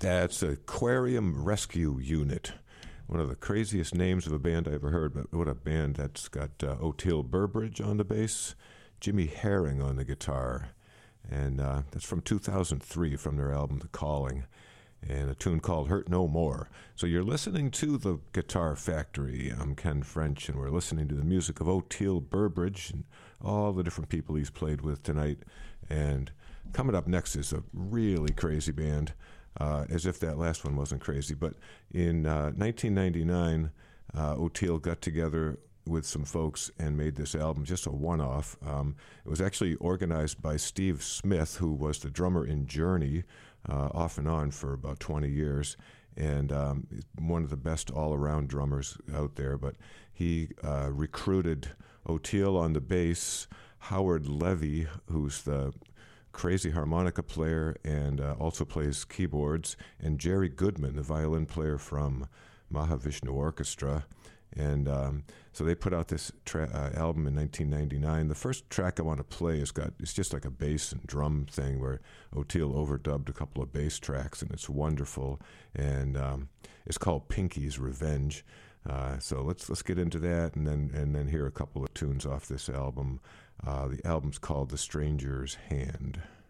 That's Aquarium Rescue Unit. One of the craziest names of a band I ever heard, but what a band. That's got Oteil Burbridge on the bass, Jimmy Herring on the guitar, and that's from 2003 from their album The Calling, and a tune called Hurt No More. So you're listening to The Guitar Factory. I'm Ken French, and we're listening to the music of Oteil Burbridge and all the different people he's played with tonight. And coming up next is a really crazy band. As if that last one wasn't crazy. But in 1999, Oteil got together with some folks and made this album, just a one-off. It was actually organized by Steve Smith, who was the drummer in Journey, off and on for about 20 years, and one of the best all-around drummers out there. But he recruited Oteil on the bass, Howard Levy, who's the crazy harmonica player and also plays keyboards, and Jerry Goodman, the violin player from Mahavishnu Orchestra. And so they put out this album in 1999. The first track I want to play it's just like a bass and drum thing where Oteil overdubbed a couple of bass tracks, and it's wonderful. And it's called Pinky's Revenge. So let's get into that, and then hear a couple of tunes off this album. The album's called The Stranger's Hand.